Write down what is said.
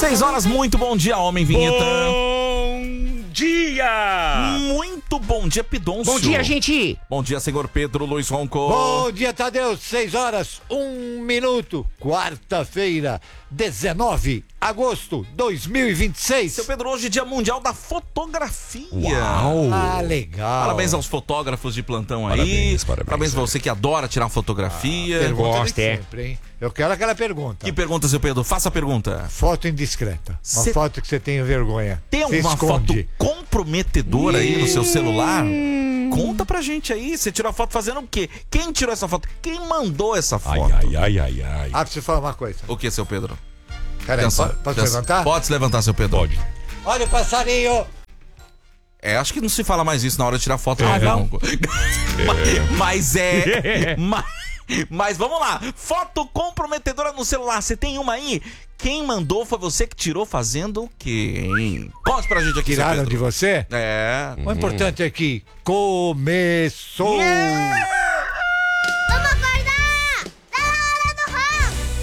6 horas, muito bom dia, homem vinheta. Bom dia! Muito bom dia, Pidoncio. Bom dia, gente! Bom dia, senhor Pedro Luiz Ronco. Bom dia, Tadeu. 6 horas, 1 minuto. Quarta-feira, 19 de agosto 2026. Seu Pedro, hoje é dia mundial da fotografia. Uau! Ah, legal. Parabéns aos fotógrafos de plantão aí. Parabéns pra você que adora tirar fotografia. Pergunta de sempre, hein? Eu quero aquela pergunta. Que pergunta, seu Pedro? Faça a pergunta. Foto indiscreta. Uma foto que você tenha vergonha. Tem alguma foto comprometedora aí no seu celular? Conta pra gente aí. Você tirou a foto fazendo o quê? Quem tirou essa foto? Quem mandou essa foto? Ai. Ah, preciso falar uma coisa. O que, seu Pedro? Peraí, pode levantar? Pode se levantar, seu Pedro. Pode. Olha o passarinho. Acho que não se fala mais isso na hora de tirar foto. Não. Mas vamos lá. Foto comprometedora no celular. Você tem uma aí? Quem mandou foi você que tirou fazendo o quê, hein? Conte pra gente aqui, Tiraram seu Pedro. de você? É. O importante é que começou.